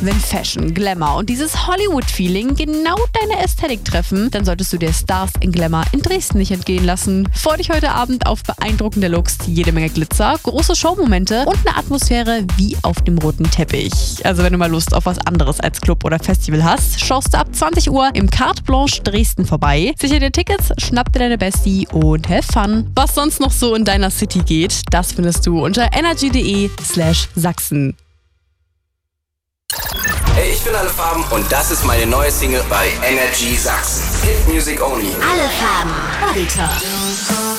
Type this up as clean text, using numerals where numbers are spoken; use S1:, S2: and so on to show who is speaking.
S1: Wenn Fashion, Glamour und dieses Hollywood-Feeling genau deine Ästhetik treffen, dann solltest du dir Stars in Glamour in Dresden nicht entgehen lassen. Freu dich heute Abend auf beeindruckende Looks, jede Menge Glitzer, große Showmomente und eine Atmosphäre wie auf dem roten Teppich. Also wenn du mal Lust auf was anderes als Club oder Festival hast, schaust du ab 20 Uhr im Carte Blanche Dresden vorbei. Sicher dir Tickets, schnapp dir deine Bestie und have fun. Was sonst noch so in deiner City geht, das findest du unter energy.de/Sachsen.
S2: Hey, ich bin Alle Farben und das ist meine neue Single bei Energy Sachsen. Hit Music Only.
S3: Alle Farben, Body Talk.